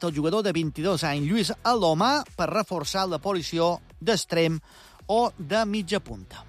arribat el jugador de 22 anys Lluís Alomà per reforçar la posició d'extrem o de mitja punta.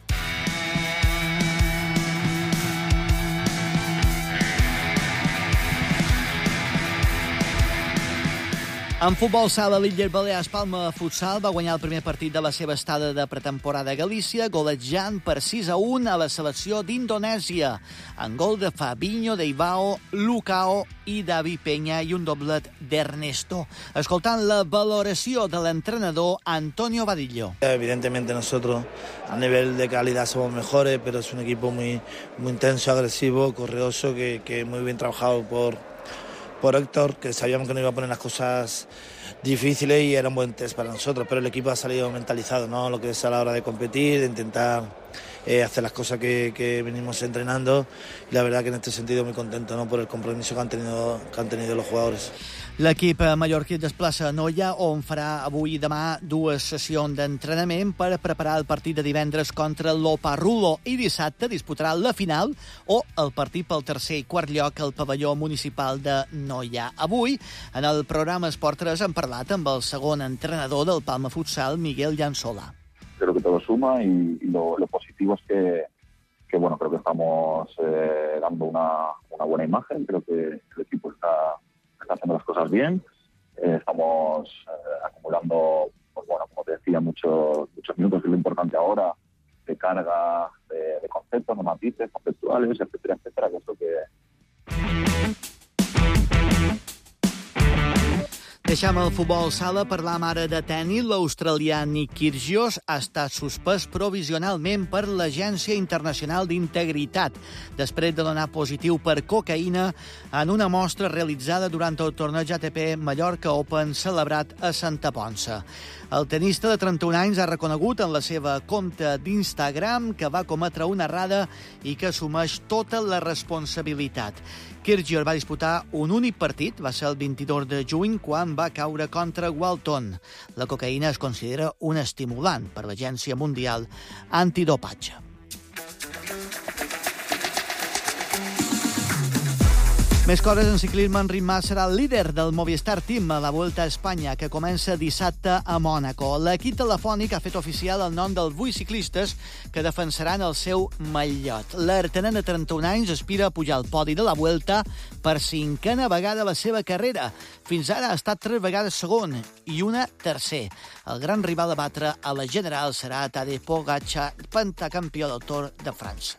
En futbol sala, l'Illes Balears Palma Futsal va guanyar el primer partit de la seva estada de pretemporada a Galícia, golejant per 6-1 a la selecció d'Indonèsia, amb gol de Fabinho, Deivao, Lucao i Davi Peña i un doblet d'Ernesto. Escoltant la valoració de l'entrenador Antonio Vadillo. Evidentemente nosotros a nivel de calidad somos mejores, pero es un equipo muy intenso, agresivo, correoso, que muy bien trabajado por Héctor, que sabíamos que nos iba a poner las cosas difíciles y era un buen test para nosotros, pero el equipo ha salido mentalizado, ¿no? Lo que es a la hora de competir, de intentar hacer las cosas que venimos entrenando, y la verdad que en este sentido muy contento, ¿no? Por el compromiso que han tenido los jugadores. L'equip mallorquí es desplaça a Noia, on farà avui i demà dues sessions d'entrenament per preparar el partit de divendres contra l'Oparrulo, i dissabte disputarà la final o el partit pel tercer i quart lloc al pavelló municipal de Noia. Avui, en el programa Esport 3, hem parlat amb el segon entrenador del Palma Futsal, Miguel Llanzola. Creo que todo suma y lo positivo es que bueno, creo que estamos dando una buena imagen. Creo que el equipo está haciendo las cosas bien. Estamos acumulando, pues bueno, como te decía, muchos minutos, que es lo importante ahora, de carga, de conceptos, de matices conceptuales, etcétera, etcétera, que es lo que... Deixem el futbol sala, parlam ara de tenis. L'australià Nick Kyrgios ha estat suspès provisionalment per l'Agència Internacional d'Integritat després de donar positiu per cocaïna en una mostra realitzada durant el torneig ATP Mallorca Open celebrat a Santa Ponça. El tenista de 31 anys ha reconegut en la seva compte d'Instagram que va cometre una errada i que assumeix tota la responsabilitat. Kyrgios va disputar un únic partit, va ser el 22 de juny, quan va caure contra Walton. La cocaïna es considera un estimulant per l'Agència Mundial Antidopatge. Més coses en ciclisme. Enric Mas serà el líder del Movistar Team a la Vuelta a Espanya, que comença dissabte a Mònaco. L'equip telefònic ha fet oficial el nom dels 8 ciclistes que defensaran el seu mallot. L'artenent de 31 anys aspira a pujar al podi de la Vuelta per 5a vegada a la seva carrera. Fins ara ha estat 3 vegades segon i una tercer. El gran rival a batre a la general serà Tadej Pogačar, pentacampió del Tour de França.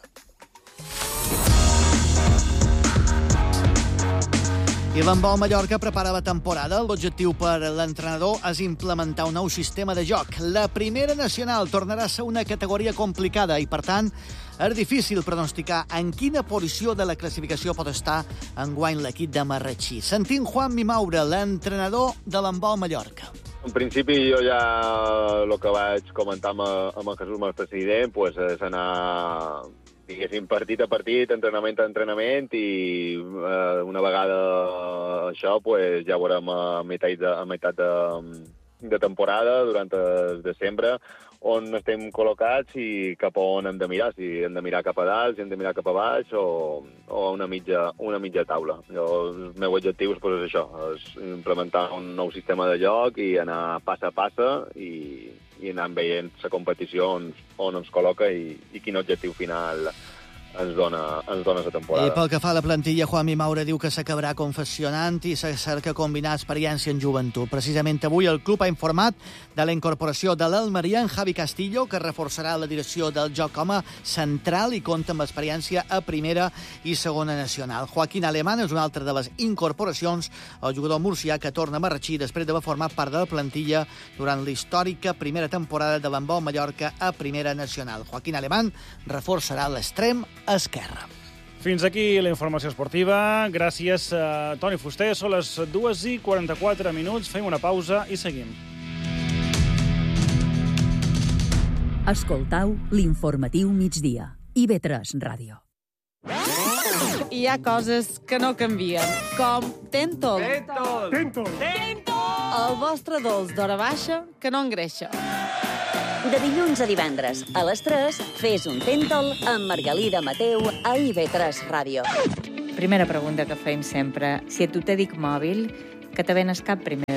I l'handbol Mallorca prepara la temporada. L'objectiu per l'entrenador és implementar un nou sistema de joc. La primera nacional tornarà a ser una categoria complicada i, per tant, és difícil pronosticar en quina posició de la classificació pot estar enguany l'equip de Marratxí. Sentim Juan Mimaure, l'entrenador de l'handbol Mallorca. En principi, jo ja el que vaig comentar amb el Jesús, el president, és anar, diguéssim, partit a partit, entrenament a entrenament, i una vegada això ja veurem a meitat de temporada, durant el desembre, on estem col·locats i cap a on hem de mirar, si hem de mirar cap a dalt, si hem de mirar cap a baix o a una mitja taula. El meu objectiu és això, és implementar un nou sistema de joc i anar passa a passa i anar veient la competició on ens col·loca i quin objectiu final ens dona la temporada. I pel que fa a la plantilla, Juan Mimaure diu que s'acabarà confeccionant i se cerca combinar experiència en joventut. Precisament avui el club ha informat de la incorporació de l'almerià Javi Castillo, que reforçarà la direcció del joc com a central i compta amb experiència a primera i segona nacional. Joaquín Alemán és una altra de les incorporacions, el jugador murcià que torna a Marratxí després d'haver format part de la plantilla durant la històrica primera temporada de l'handbol Mallorca a primera nacional. Joaquín Alemán reforçarà l'extrem esquerra. Fins aquí la informació esportiva. Gràcies a Toni Fuster. Són les 2:44. Fem una pausa i seguim. Escoltau l'informatiu migdia. IB3 Ràdio. Hi ha coses que no canvien, com Tentol. Tentol! El vostre dolç d'hora baixa que no engreixa. De dilluns a divendres, a les 3, fes un Tentol amb Margalida Mateu a IB3 Ràdio. Primera pregunta que fem sempre. Si a tu te dic mòbil, que te venes cap primer?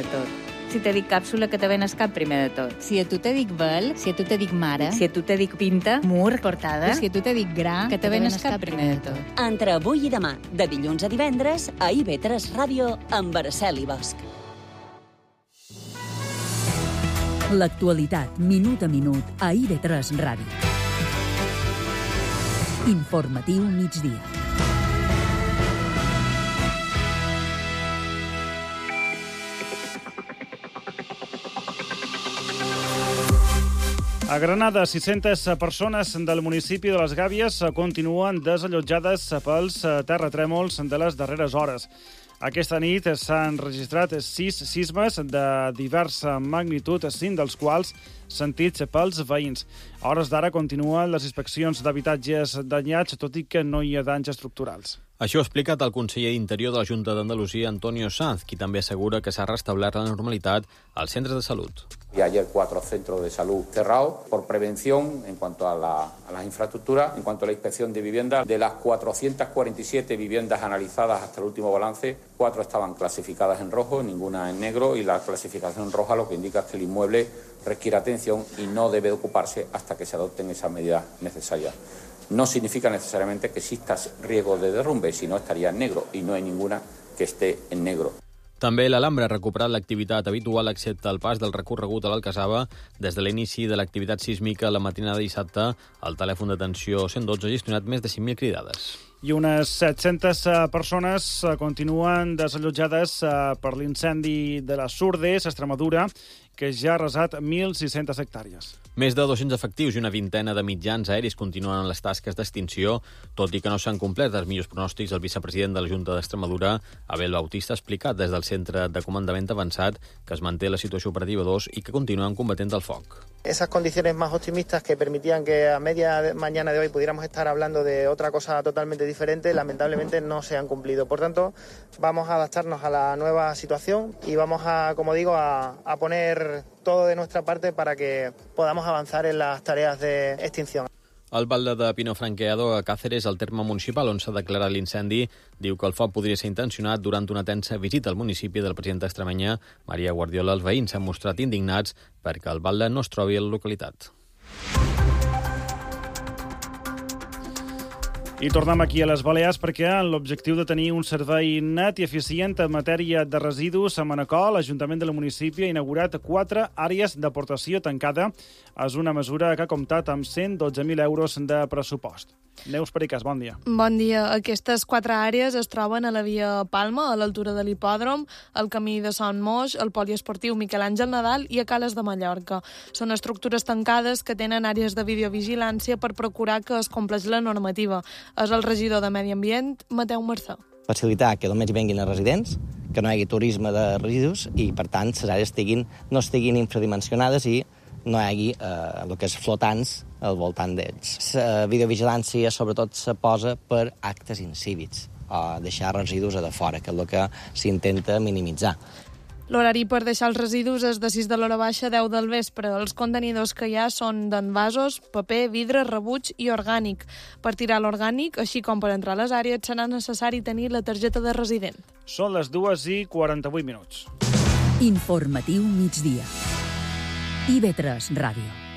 Si te dic càpsula, que te venes cap primer de tot. Si a tu te dic vel, si a tu te dic mare, Si a tu te dic pinta, mur, portada, si a tu te dic gra, que te venes cap primer de tot. Entre avui i demà, de dilluns a divendres, a IB3 Ràdio, amb Araceli Bosch. L'actualitat, minut a minut, a IB3 Ràdio. Informatiu migdia. A Granada, 600 persones del municipi de les Gàbies continuen desallotjades pels terratrèmols de les darreres hores. Aquesta nit s'han registrat 6 sismes de diversa magnitud, 5 dels quals sentits pels veïns. A hores d'ara continuen les inspeccions d'habitatges danyats, tot i que no hi ha danys estructurals. Això ho ha explicat el conseller d'Interior de la Junta d'Andalusia, Antonio Sanz, qui també assegura que s'ha restablert la normalitat als centres de salut. Y ayer 4 centros de salud cerrados por prevención en cuanto a las infraestructuras, en cuanto a la inspección de viviendas. De las 447 viviendas analizadas hasta el último balance, 4 estaban clasificadas en rojo, ninguna en negro, y la clasificación roja lo que indica es que el inmueble requiere atención y no debe ocuparse hasta que se adopten esas medidas necesarias. No significa necesariamente que exista riesgo de derrumbe, sino estaría en negro, y no hay ninguna que esté en negro. També l'Alhambra ha recuperat l'activitat habitual excepte el pas del recorregut a l'Alcazaba. Des de l'inici de l'activitat sísmica la matinada de dissabte, el telèfon d'atenció 112 ha gestionat més de 5.000 cridades. I unes 700 persones continuen desallotjades per l'incendi de les Surdes, a Extremadura, que ja ha arrasat 1.600 hectàrees. Més de 200 efectius i una vintena de mitjans aeris continuen en les tasques d'extinció, tot i que no s'han complert els millors pronòstics. El vicepresident de la Junta d'Extremadura, Abel Bautista, ha explicat des del Centre de Comandament Avançat que es manté la situació operativa 2 i que continuen combatent el foc. Esas condiciones más optimistas que permitían que a media mañana de hoy pudiéramos estar hablando de otra cosa totalmente diferente, lamentablemente no se han cumplido. Por tanto, vamos a adaptarnos a la nueva situación y vamos a, como digo, a poner todo de nuestra parte para que podamos avanzar en las tareas de extinción. El batlle de Pino Franqueado, a Càceres, al terme municipal on s'ha declarat l'incendi, diu que el foc podria ser intencionat durant una tensa visita al municipi del president extremenya, Maria Guardiola. Els veïns s'han mostrat indignats perquè el batlle no es trobi a la localitat. I tornem aquí a les Balears perquè en l'objectiu de tenir un servei net i eficient en matèria de residus a Manacor, l'Ajuntament del municipi ha inaugurat 4 àrees d'aportació tancada. És una mesura que ha comptat amb 112.000 euros de pressupost. Neus Pericàs, bon dia. Bon dia. Aquestes 4 àrees es troben a la via Palma, a l'altura de l'hipòdrom, al camí de Sant Moix, al poliesportiu Miquel Àngel Nadal i a Cales de Mallorca. Són estructures tancades que tenen àrees de videovigilància per procurar que es compleix la normativa. És el regidor de Medi Ambient, Mateu Marçà. Facilitar que només vinguin els residents, que no hi hagi turisme de residus i, per tant, les àrees no estiguin infradimensionades i no hi hagi el que és flotants al voltant d'ells. La videovigilància, sobretot, se posa per actes incívics, o deixar residus a de fora, que és el que s'intenta minimitzar. L'horari per deixar els residus és de 6 de l'hora baixa a 10 del vespre. Els contenidors que hi ha són d'envasos, paper, vidre, rebuig i orgànic. Per tirar l'orgànic, així com per entrar a les àrees, serà necessari tenir la targeta de resident. Són les 2:48. Informatiu migdia. IB3 Ràdio.